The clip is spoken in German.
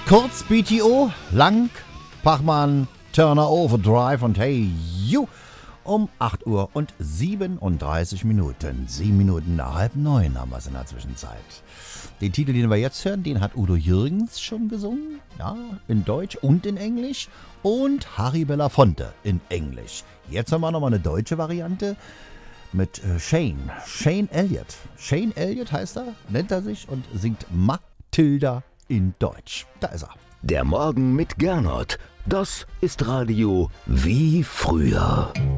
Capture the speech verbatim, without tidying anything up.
Kurz B T O, lang Pachmann, Turner Overdrive und Hey You um acht Uhr und siebenunddreißig Minuten. Sieben Minuten nach halb neun haben wir es in der Zwischenzeit. Den Titel, den wir jetzt hören, den hat Udo Jürgens schon gesungen. Ja, in Deutsch und in Englisch. Und Harry Belafonte in Englisch. Jetzt haben wir nochmal eine deutsche Variante mit äh, Shane. Shane Elliott. Shane Elliott heißt er, nennt er sich und singt Matilda in Deutsch. Da ist er. Der Morgen mit Gernot. Das ist Radio wie früher.